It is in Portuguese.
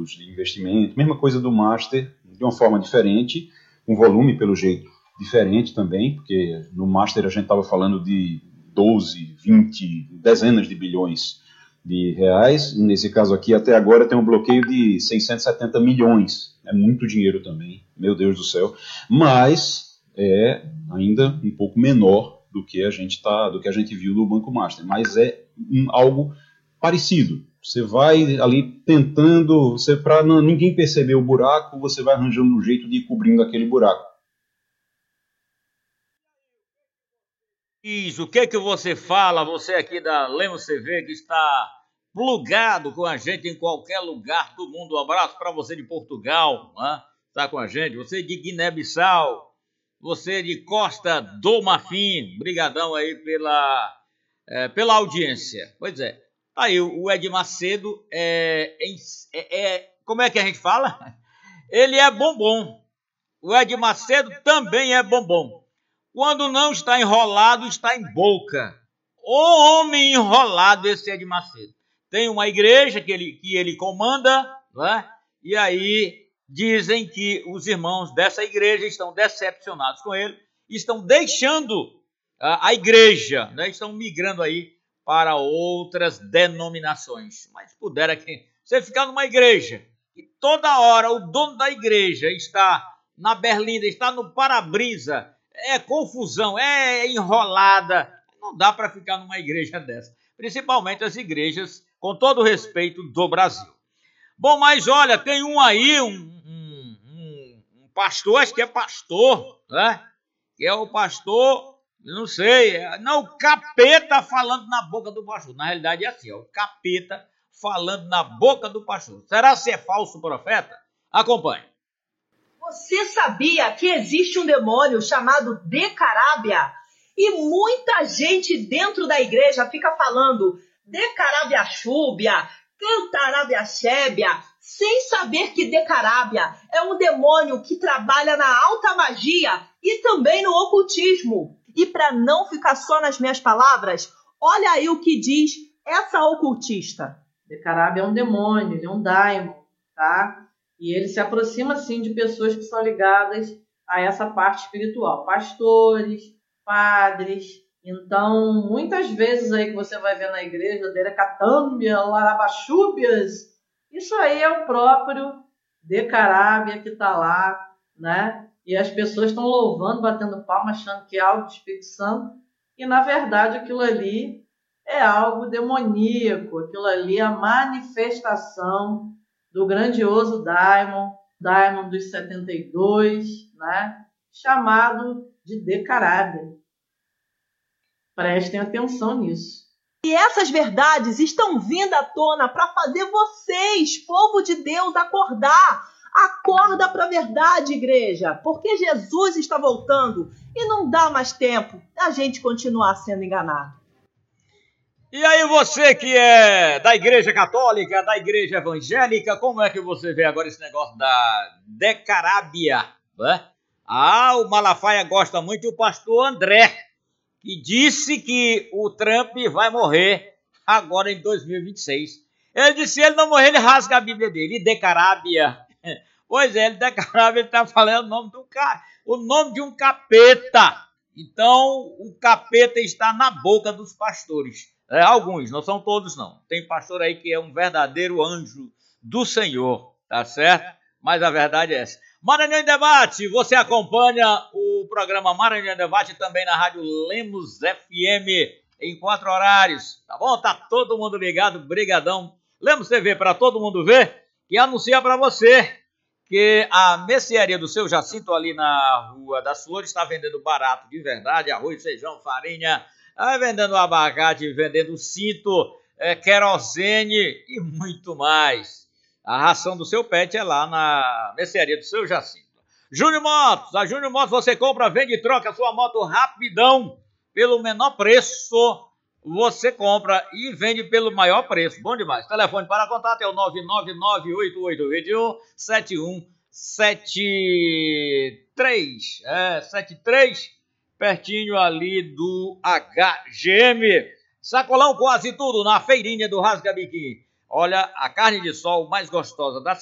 fundos de investimento, mesma coisa do Master, de uma forma diferente, um volume, pelo jeito, diferente também, porque no Master a gente estava falando de 12, 20, dezenas de bilhões de reais, e nesse caso aqui, até agora, tem um bloqueio de 670 milhões, é muito dinheiro também, meu Deus do céu, mas é ainda um pouco menor do que a gente viu no Banco Master, mas é algo parecido. Você vai ali tentando, para ninguém perceber o buraco, você vai arranjando um jeito de ir cobrindo aquele buraco. Isso, o que você fala, você aqui da Lemos TV, que está plugado com a gente em qualquer lugar do mundo. Um abraço para você de Portugal, né? Está com a gente, você de Guiné-Bissau, você de Costa do Marfim, brigadão aí pela audiência. Pois é, tá aí o Ed Macedo, como é que a gente fala? Ele é bombom, o Ed Macedo também é bombom. Quando não está enrolado, está em boca. O homem enrolado, esse Ed Macedo. Tem uma igreja que ele comanda, né? E aí dizem que os irmãos dessa igreja estão decepcionados com ele, estão deixando a igreja, né? Estão migrando aí para outras denominações. Mas pudera que você ficar numa igreja e toda hora o dono da igreja está na berlinda, está no para-brisa, é confusão, é enrolada. Não dá para ficar numa igreja dessa. Principalmente as igrejas, com todo o respeito, do Brasil. Bom, mas olha, tem um pastor, acho que é pastor, né? Que é o pastor, não sei, o capeta falando na boca do pastor. Na realidade é assim, é o capeta falando na boca do pastor. Será que é falso profeta? Acompanhe. Você sabia que existe um demônio chamado Decarábia? E muita gente dentro da igreja fica falando Decarábia Chúbia, Cantarábia Xébia, sem saber que Decarábia é um demônio que trabalha na alta magia e também no ocultismo. E para não ficar só nas minhas palavras, olha aí o que diz essa ocultista. Decarábia é um demônio, ele é um daimon, tá? E ele se aproxima, sim, de pessoas que são ligadas a essa parte espiritual. Pastores, padres. Então, muitas vezes aí que você vai ver na igreja, Derecatâmbia, Larabachúbias, isso aí é o próprio Decarábia que está lá, né? E as pessoas estão louvando, batendo palma, achando que é algo de Espírito Santo. E, na verdade, aquilo ali é algo demoníaco. Aquilo ali é a manifestação do grandioso Daimon dos 72, né? Chamado de Decarábia. Prestem atenção nisso. E essas verdades estão vindo à tona para fazer vocês, povo de Deus, acordar. Acorda para a verdade, igreja, porque Jesus está voltando e não dá mais tempo da gente continuar sendo enganado. E aí você que é da igreja católica, da igreja evangélica, como é que você vê agora esse negócio da Decarábia, né? O Malafaia gosta muito, e o pastor André, que disse que o Trump vai morrer agora em 2026. Ele disse que se ele não morrer, ele rasga a Bíblia dele. E Decarábia, pois é, Decarábia, ele está falando o nome de um capeta. Então, o capeta está na boca dos pastores. Alguns, não são todos não. Tem pastor aí que é um verdadeiro anjo do Senhor, tá certo? Mas a verdade é essa. Maranhão em Debate, você acompanha o programa Maranhão em Debate também na Rádio Lemos FM em 4 horários, tá bom? Tá todo mundo ligado, brigadão. Lemos TV para todo mundo ver, que anuncia para você que a mercearia do Seu Jacinto ali na Rua das Flores está vendendo barato de verdade, arroz, feijão, farinha, vendendo abacate, vendendo cinto, querosene e muito mais. A ração do seu pet é lá na mercearia do Seu Jacinto. Júnior Motos, a Júnior Motos você compra, vende e troca a sua moto rapidão, pelo menor preço. Você compra e vende pelo maior preço. Bom demais. Telefone para contato é o 999887173. 73, pertinho ali do HGM. Sacolão quase tudo na feirinha do Rasga Biquim. Olha, a carne de sol mais gostosa da